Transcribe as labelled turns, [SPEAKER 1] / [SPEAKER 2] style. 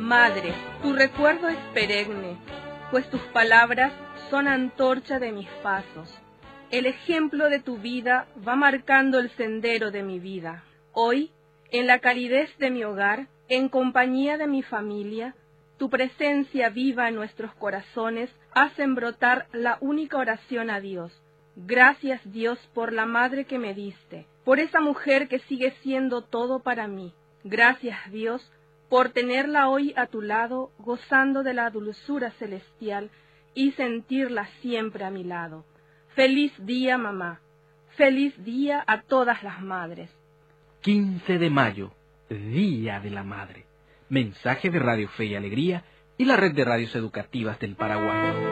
[SPEAKER 1] Madre, tu recuerdo es perenne, pues tus palabras son antorcha de mis pasos. El ejemplo de tu vida va marcando el sendero de mi vida. Hoy, en la calidez de mi hogar, en compañía de mi familia, tu presencia viva en nuestros corazones hacen brotar la única oración a Dios. Gracias, Dios, por la madre que me diste, por esa mujer que sigue siendo todo para mí. Gracias, Dios, por tenerla hoy a tu lado, gozando de la dulzura celestial y sentirla siempre a mi lado. Feliz día, mamá. Feliz día a todas las madres.
[SPEAKER 2] 15 de mayo, Día de la Madre. Mensaje de Radio Fe y Alegría y la Red de Radios Educativas del Paraguay.